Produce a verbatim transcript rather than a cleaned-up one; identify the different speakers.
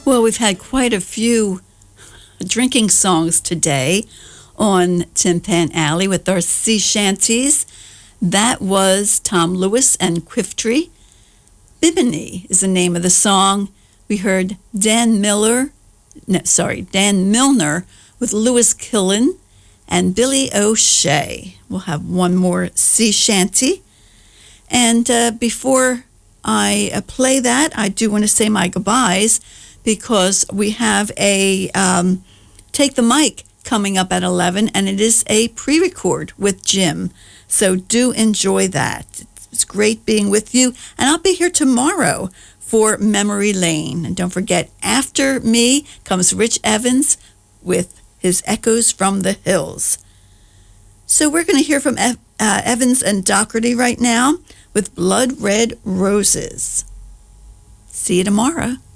Speaker 1: Well, we've had quite a few drinking songs today on Tin Pan Alley with our sea shanties. That was Tom Lewis and Quiftry. Bimini is the name of the song. We heard Dan Miller, no, sorry, Dan Milner with Lewis Killen and Billy O'Shea. We'll have one more sea shanty. And uh, before I uh, play that, I do want to say my goodbyes because we have a um, Take the Mic coming up at eleven, and it is a pre-record with Jim. So do enjoy that. It's great being with you, and I'll be here tomorrow for Memory Lane. And don't forget, after me comes Rich Evans with his Echoes from the Hills. So we're going to hear from Ev- uh, Evans and Doherty right now with Blood Red Roses. See you tomorrow.